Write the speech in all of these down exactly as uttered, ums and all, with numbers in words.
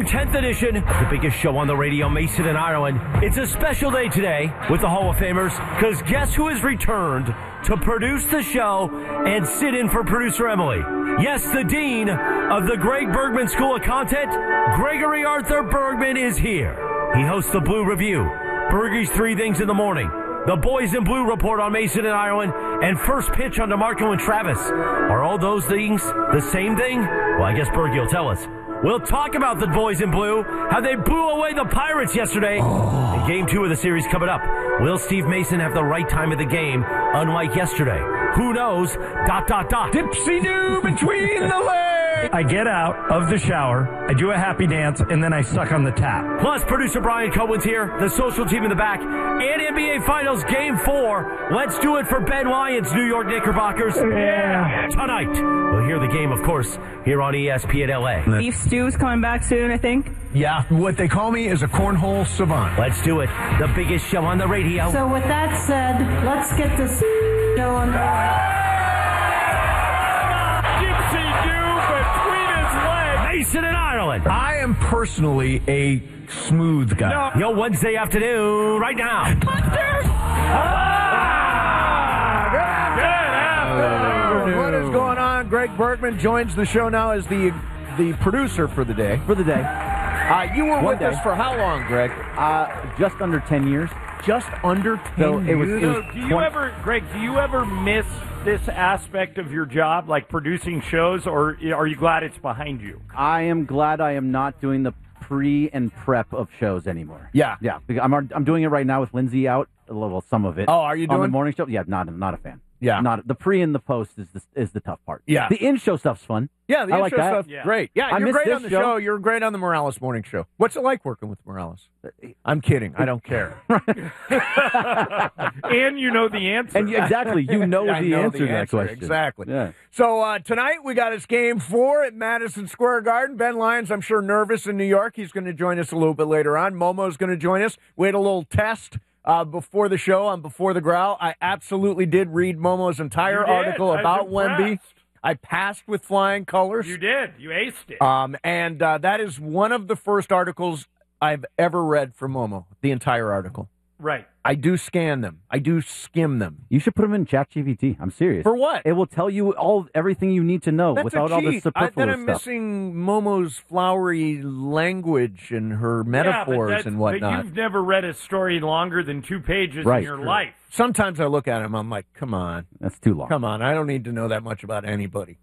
tenth edition of the biggest show on the radio, Mason and Ireland. It's a special day today with the Hall of Famers, because guess who has returned to produce the show and sit in for producer Emily? Yes, the dean of the Greg Bergman School of Content, Gregory Arthur Bergman, is here. He hosts the Blue Review, Bergie's Three Things in the Morning, the Boys in Blue Report on Mason and Ireland, and First Pitch on DeMarco and Travis. Are all those things the same thing? Well, I guess Bergie will tell us. We'll talk about the Boys in Blue, how they blew away the Pirates yesterday. Oh. And game two of the series coming up. Will Steve Mason have the right time of the game, unlike yesterday? Who knows? Dot, dot, dot. Dipsy-doo between the legs. I get out of the shower, I do a happy dance, and then I suck on the tap. Plus, producer Brian Cohen's here, the social team in the back, and N B A Finals Game four. Let's do it for Ben Lyons, New York Knickerbockers. Yeah. Tonight, we'll hear the game, of course, here on E S P N L A. Beef stew's coming back soon, I think. Yeah, what they call me is a cornhole savant. Let's do it. The biggest show on the radio. So with that said, let's get this going. Mason and Ireland. I am personally a smooth guy. No. Yo, Wednesday afternoon, right now. Ah, good afternoon. What is going on? Greg Bergman joins the show now as the the producer for the day. For the day. Uh, you were One with day. us for how long, Greg? Uh, just under ten years. Just under ten So it was, years? it was So do you twenty ever, Greg, do you ever miss this aspect of your job, like producing shows, or are you glad it's behind you? I am glad I am not doing the pre and prep of shows anymore. Yeah. Yeah. because I'm, I'm doing it right now with Lindsay out, a little, some of it. Oh, are you On the doing- morning show? Yeah, not, not a fan. Yeah. Not the pre and the post is the, is the tough part. Yeah. The in-show stuff's fun. Yeah, the I intro like that. stuff, Yeah. great. Yeah, I you're miss great this on the show. show. You're great on the Morales Morning Show. What's it like working with Morales? I'm kidding. I don't care. And you know the answer. And you, exactly, you know I the know answer the to that answer, question. exactly. Yeah. So uh, tonight we got us game four at Madison Square Garden. Ben Lyons, I'm sure, nervous in New York. He's going to join us a little bit later on. Momo's going to join us. We had a little test uh, before the show on Before the Growl. I absolutely did read Momo's entire You did. article I was about Wemby. impressed. I passed with flying colors. You did. You aced it. Um, and uh, that is one of the first articles I've ever read from Momo, the entire article. Right. I do scan them. I do skim them. You should put them in ChatGPT. I'm serious. For what? It will tell you all everything you need to know That's without a all the cheat. I, superfluous then I'm stuff. missing Momo's flowery language and her Yeah, but metaphors that's- and But whatnot. you've never read a story longer than two pages Right. in your life. Sometimes I look at him, I'm like, come on. That's too long. Come on. I don't need to know that much about anybody.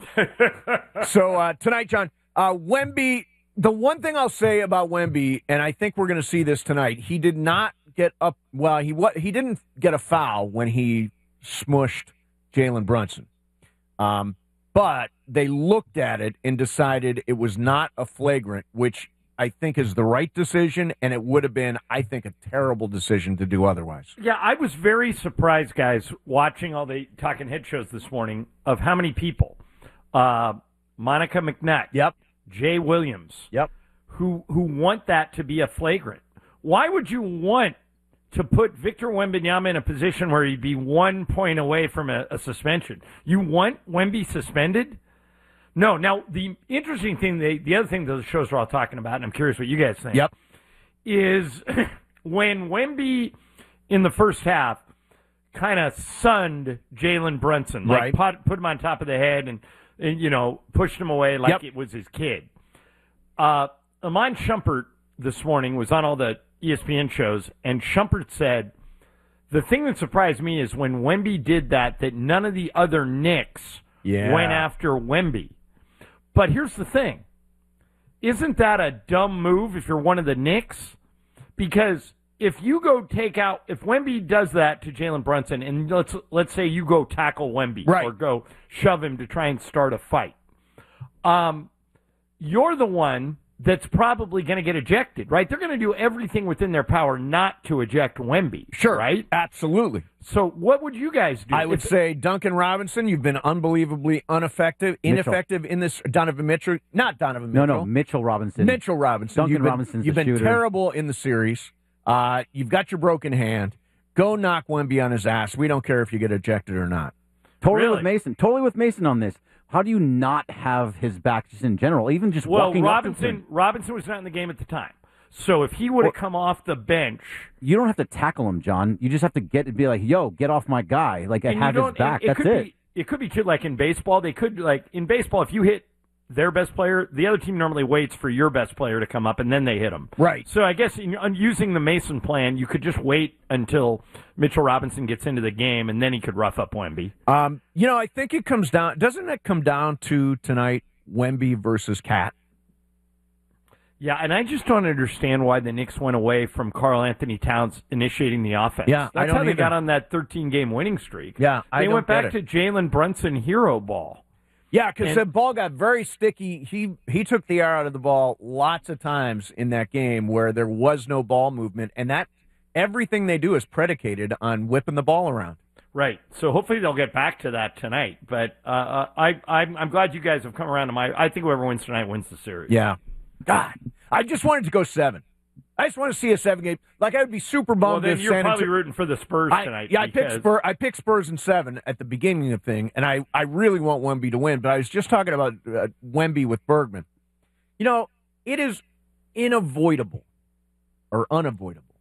So uh, tonight, John, uh, Wemby, the one thing I'll say about Wemby, and I think we're going to see this tonight, he did not get up. Well, he what he didn't get a foul when he smushed Jalen Brunson. Um, but they looked at it and decided it was not a flagrant, which I think is the right decision, and it would have been, I think, a terrible decision to do otherwise. Yeah, I was very surprised, guys, watching all the Talking Head shows this morning of how many people, uh, Monica McNutt, Yep. Jay Williams, Yep. who who want that to be a flagrant. Why would you want to put Victor Wembanyama in a position where he'd be one point away from a, a suspension? You want Wemby suspended? No. Now, the interesting thing, the, the other thing those shows are all talking about, and I'm curious what you guys think, Yep. is when Wemby in the first half kind of sunned Jalen Brunson, like Right. put, put him on top of the head and, and you know, pushed him away like Yep. it was his kid. Uh, Amon Shumpert this morning was on all the E S P N shows, and Shumpert said, the thing that surprised me is when Wemby did that, that none of the other Knicks Yeah. went after Wemby. But here's the thing. Isn't that a dumb move if you're one of the Knicks? Because if you go take out, if Wemby does that to Jalen Brunson, and let's let's say you go tackle Wemby Right. or go shove him to try and start a fight, um, you're the one that's probably going to get ejected, right? They're going to do everything within their power not to eject Wemby, Sure. right? Absolutely. So what would you guys do? I would If- say Duncan Robinson, you've been unbelievably ineffective, ineffective in this. Donovan Mitchell, not Donovan No, Mitchell. no, Mitchell Robinson. Mitchell Robinson. Duncan you've been, Robinson's You've the been shooter. terrible in the series. Uh, you've got your broken hand. Go knock Wemby on his ass. We don't care if you get ejected or not. Totally Really? with Mason. Totally with Mason on this. How do you not have his back just in general? Even just Well, walking up to Robinson him. Robinson was not in the game at the time. So if he would have come off the bench, You don't have to tackle him, John. You just have to get and be like, "Yo, get off my guy!" Like, I and you have his don't- back. It, it That's could it. Be, it could be too, like in baseball. They could like in baseball if you hit their best player, the other team normally waits for your best player to come up and then they hit him. Right. So I guess in, on using the Mason plan, you could just wait until Mitchell Robinson gets into the game and then he could rough up Wemby. Um, you know, I think it comes down. Doesn't it come down to tonight Wemby versus Cat? Yeah, and I just don't understand why the Knicks went away from Karl Anthony Towns initiating the offense. Yeah, That's I don't how they either. got on that thirteen-game winning streak. Yeah, I they don't went back get to it. Jalen Brunson hero ball. Yeah, because And- the ball got very sticky. He he took the air out of the ball lots of times in that game where there was no ball movement, and that everything they do is predicated on whipping the ball around. Right. So hopefully they'll get back to that tonight. But uh, uh, I, I'm, I'm glad you guys have come around to my. I think whoever wins tonight wins the series. Yeah. God, I just wanted to go seven. I just want to see a seven game. Like, I would be super bummed Well, then if you're San probably Antonio- rooting for the Spurs I- tonight. Yeah, I picked because- Spurs. I picked Spurs in seven at the beginning of the thing, and I, I really want Wemby to win. But I was just talking about uh, Wemby with Bergman. You know, it is unavoidable or unavoidable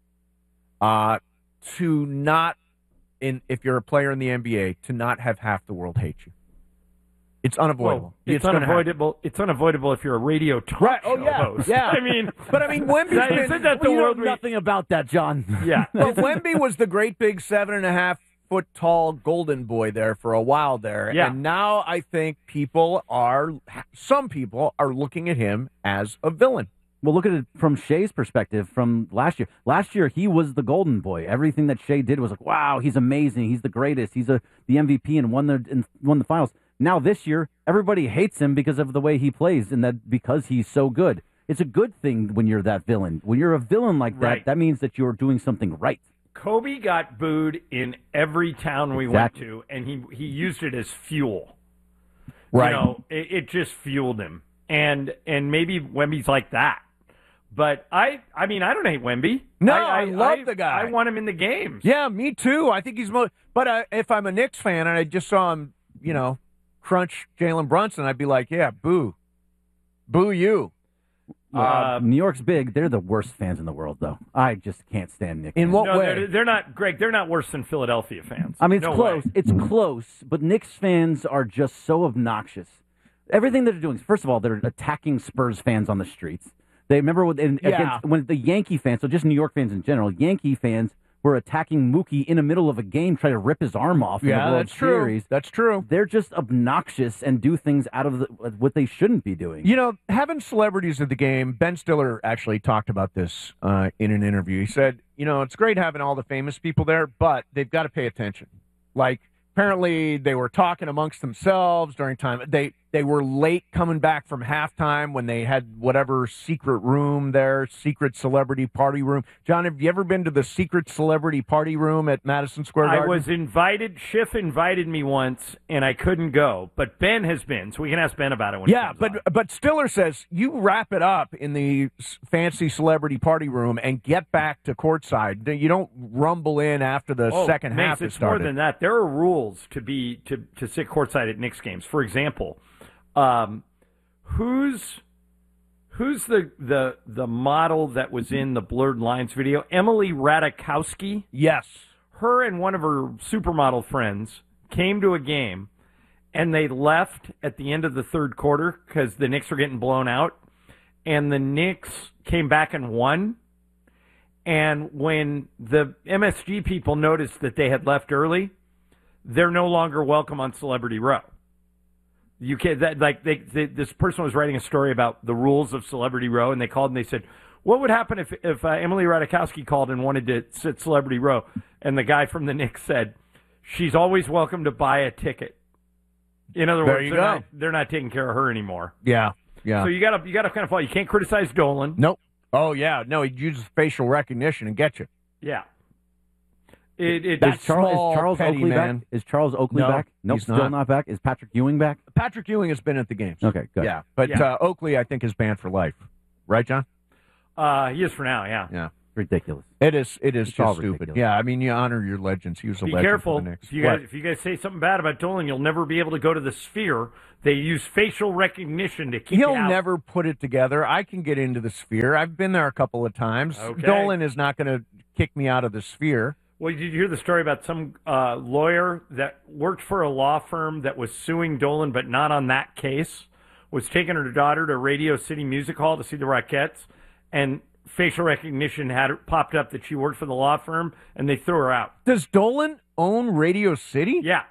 uh, to not, in if you're a player in the N B A, to not have half the world hate you. It's unavoidable. Well, it's, gonna happen. unavoidable. It's unavoidable if you're a radio talk Right. Oh, show yeah. host. Yeah. I mean, But I mean, Wemby's that- been- isn't that the Well, you know world? we- nothing about that, John. Yeah. Well, Wemby was the great big seven and a half foot tall golden boy there for a while there. Yeah. And now I think people are, some people are looking at him as a villain. Well, look at it from Shea's perspective from last year. Last year, he was the golden boy. Everything that Shea did was like, wow, he's amazing. He's the greatest. He's a, the M V P and won the and won the finals. Now this year, everybody hates him because of the way he plays and that because he's so good. It's a good thing when you're that villain. When you're a villain like that, Right. that means that you're doing something right. Kobe got booed in every town we Exactly. went to, and he he used it as fuel. Right. You know, it, it just fueled him, and and maybe Wemby's like that. But I, I mean, I don't hate Wemby. No, I love the guy. I want him in the games. Yeah, me too. I think he's most. But uh, if I'm a Knicks fan and I just saw him, you know, crunch Jalen Brunson, I'd be like, yeah, boo, boo you. Uh, New York's big. They're the worst fans in the world, though. I just can't stand Knicks. In fans. what no, way? they're, they're not, Greg. They're not worse than Philadelphia fans. I mean, it's No close. way. It's close, but Knicks fans are just so obnoxious. Everything that they're doing, first of all, they're attacking Spurs fans on the streets. They remember when, in, Yeah. against, when the Yankee fans, so just New York fans in general, Yankee fans were attacking Mookie in the middle of a game, trying to rip his arm off in Yeah, the World that's true. Series. That's true. They're just obnoxious and do things out of the, what they shouldn't be doing. You know, having celebrities at the game, Ben Stiller actually talked about this uh, in an interview. He said, you know, it's great having all the famous people there, but they've got to pay attention. Like, apparently they were talking amongst themselves during time. They they were late coming back from halftime when they had whatever secret room there, secret celebrity party room. John, have you ever been to the secret celebrity party room at Madison Square I Garden? was invited. Schiff invited me once, and I couldn't go. But Ben has been, so we can ask Ben about it when Yeah, he comes but on. but Stiller says you wrap it up in the s- fancy celebrity party room and get back to courtside. You don't rumble in after the Oh, second Mace, half has it's more started. than that. There are rules to be to, to sit courtside at Knicks games. For example, um, who's who's the, the the model that was in the Blurred Lines video? Emily Ratajkowski. Yes. Her and one of her supermodel friends came to a game, and they left at the end of the third quarter because the Knicks were getting blown out, and the Knicks came back and won. And when the M S G people noticed that they had left early, they're no longer welcome on Celebrity Row. You can't, that, like, they, they, this person was writing a story about the rules of Celebrity Row, and they called and they said, what would happen if, if uh, Emily Ratajkowski called and wanted to sit Celebrity Row? And the guy from the Knicks said, she's always welcome to buy a ticket. In other There words, you they're go. not, they're not taking care of her anymore. Yeah. Yeah. So you gotta, you gotta kind of follow. You can't criticize Dolan. nope. Oh yeah. No, he uses facial recognition and get you. Yeah. It, it, That's Is Charles, small, is Charles petty Oakley man. back? Is Charles Oakley No, back? Nope, he's still not. not back. Is Patrick Ewing back? Patrick Ewing has been at the games. Okay, good. Yeah, but Yeah. Uh, Oakley, I think, is banned for life. Right, John? Uh, he is for now, yeah. Yeah. ridiculous. It is. It is It's all just stupid. ridiculous. Yeah, I mean, you honor your legends. He was a Be legend careful. for the Knicks. If you, What? guys, if you guys say something bad about Dolan, you'll never be able to go to the Sphere. They use facial recognition to keep He'll you out. never put it together. I can get into the Sphere. I've been there a couple of times. Okay. Dolan is not going to kick me out of the Sphere. Well, did you hear the story about some uh, lawyer that worked for a law firm that was suing Dolan, but not on that case, was taking her daughter to Radio City Music Hall to see the Rockettes, and facial recognition had popped up that she worked for the law firm, and they threw her out. Does Dolan own Radio City? Yeah.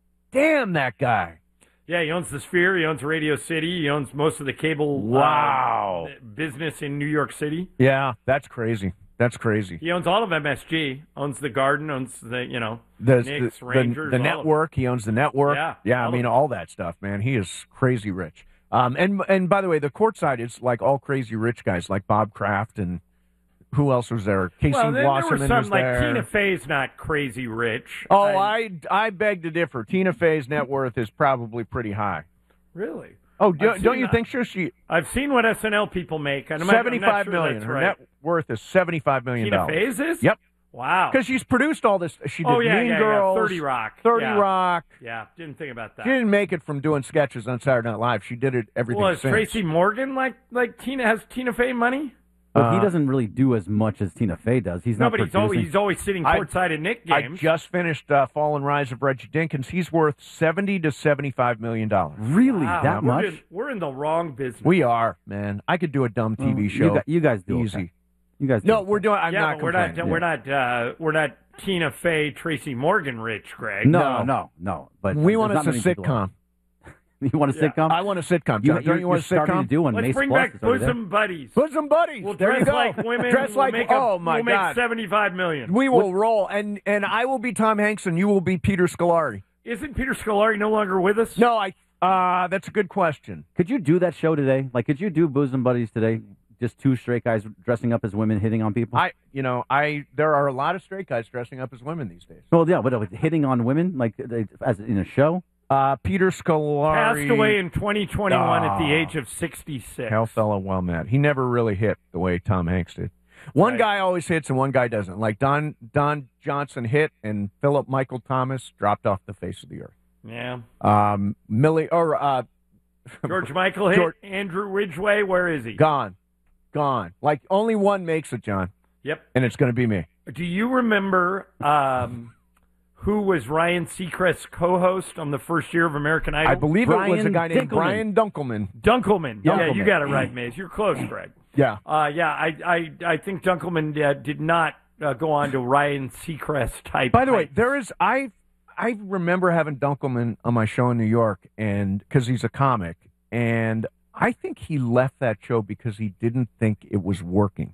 Damn that guy. Yeah, he owns the Sphere, he owns Radio City, he owns most of the cable Wow. uh, business in New York City. Yeah, that's crazy. That's crazy. He owns all of M S G, owns the Garden, owns the, you know, The, Knicks, the, Rangers, the, all the of network. He owns the network. Yeah, yeah. I all mean, of it. all that stuff, man. He is crazy rich. Um, and and by the way, the courtside is like all crazy rich guys, like Bob Kraft and who else was there? Casey Well, then there were Wasserman some, was like there. Tina Fey's not crazy rich. Oh, I, I beg to differ. Tina Fey's net worth is probably pretty high. Really? Oh, do, I've don't seen you that. think so? She I've seen what S N L people make. And I'm not- I'm not seventy-five sure million. that's Her right. net worth is seventy-five million Tina dollars. Fey's is? Yep. Wow. Because she's produced all this. She did Oh, yeah, Mean yeah, yeah. Girls, thirty Rock. thirty yeah. Rock. Yeah, didn't think about that. She didn't make it from doing sketches on Saturday Night Live. She did it everything Well, is since. Tracy Morgan like like Tina has Tina Fey money? But Uh, he doesn't really do as much as Tina Fey does. He's No, not but he's producing. always he's always sitting I- courtside at Knick I games. just finished uh, Fall and Rise of Reggie Dinkins. He's worth seventy to seventy-five million dollars. Really Wow, that we're much? In, we're in the wrong business. We are, man. I could do a dumb T V Well, you show. gu- you guys do easy. okay. You guys. No, do we're okay. doing. I'm yeah, not but we're not complaining. we're not uh, we're not Tina Fey, Tracy Morgan, rich, Greg. No, No. no, no. But We there's want not us a many people sitcom. You want a Yeah. sitcom? I want a sitcom. You, Don't you're, you want a you're starting sitcom? to do one. Let's Mace bring Plus back is already there. Bosom Buddies. Bosom buddies. We'll there dress you go. like women. Dress we'll like. make a, oh my we'll God. make seventy-five million. We will roll, and and I will be Tom Hanks, and you will be Peter Scolari. Isn't Peter Scolari no longer with us? No, I. Uh, that's a good question. Could you do that show today? Like, could you do Bosom Buddies today? Just two straight guys dressing up as women, hitting on people. I, you know, I. There are a lot of straight guys dressing up as women these days. well, yeah, but uh, hitting on women, like they, as in a show. Uh, Peter Scolari Passed away in twenty twenty-one at the Ah. age of sixty-six. Hell fellow well met. He never really hit the way Tom Hanks did. One Right. guy always hits and one guy doesn't. Like Don Don Johnson hit and Philip Michael Thomas dropped off the face of the earth. Yeah. Um, Millie or uh, George Michael hit. George- Andrew Ridgway, where is he? gone, gone. Like only one makes it, John, Yep. and it's going to be me. Do you remember um, who was Ryan Seacrest's co-host on the first year of American Idol? I believe it was a Brian guy named Dinkelman. Brian Dunkelman. Dunkelman. Yeah, Dunkelman. you got it right, Maze. You're close, Greg. Yeah. Uh, yeah, I, I, I think Dunkelman uh, did not uh, go on to Ryan Seacrest type. By the way, heights. there is I I remember having Dunkelman on my show in New York, and because he's a comic, and I think he left that show because he didn't think it was working.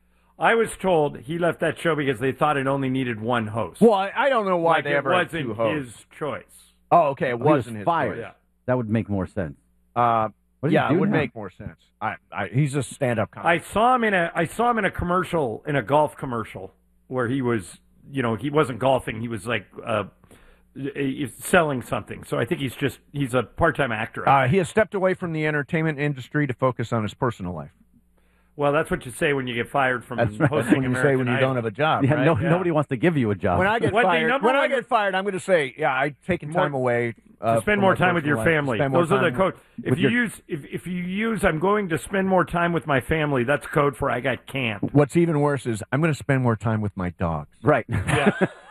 I was told he left that show because they thought it only needed one host. Well, I, I don't know why like they it ever had two wasn't hosts. his choice. Oh, okay, it He was wasn't his fired. choice. Yeah. That would make more sense. Uh, What did yeah, he it do would now? make more sense. I, I, he's a stand-up comic. I saw him in a I saw him in a commercial in a golf commercial where he was, you know, he wasn't golfing. He was like uh, he's selling something. So I think he's just he's a part-time actor. Uh, he has stepped away from the entertainment industry to focus on his personal life. well, that's what you say when you get fired from That's, that's hosting what you American say when you Idol. don't have a job. Yeah, right? no, Yeah. nobody wants to give you a job. When I get What the fired, number when I one- get fired, I'm going to say, yeah, I've taken time More- away. Uh, to spend from more my time with your personal life. family. Spend more Those are the time code. If with you your- use if, if you use I'm going to spend more time with my family, that's code for I got canned. What's even worse is I'm going to spend more time with my dogs. right. Yeah.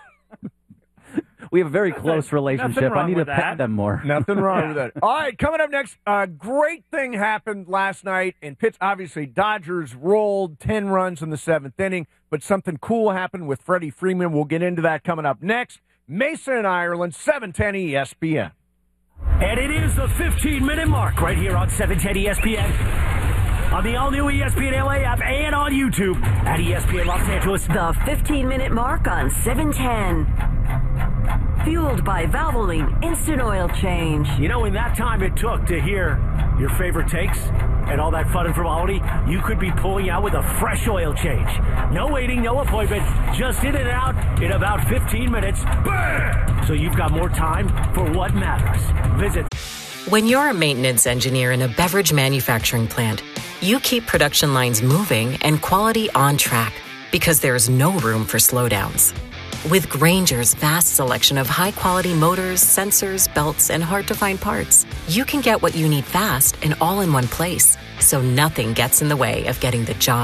We have a very close relationship. I wrong need to with pet that. them more. Nothing wrong with that. All right, coming up next, a great thing happened last night in Pitts. Obviously, Dodgers rolled ten runs in the seventh inning, but something cool happened with Freddie Freeman. We'll get into that coming up next. Mason and Ireland, seven ten E S P N. And it is the fifteen-minute mark right here on seven ten E S P N. On the all-new E S P N L A app and on YouTube at E S P N Los Angeles. The fifteen-minute mark on seven ten. Fueled by Valvoline Instant Oil Change. You know, in that time it took to hear your favorite takes and all that fun and frivolity, you could be pulling out with a fresh oil change. No waiting, no appointment, just in and out in about fifteen minutes. Bam! So you've got more time for what matters. Visit. When you're a maintenance engineer in a beverage manufacturing plant, you keep production lines moving and quality on track because there's no room for slowdowns. With Grainger's vast selection of high-quality motors, sensors, belts, and hard-to-find parts, you can get what you need fast and all in one place, so nothing gets in the way of getting the job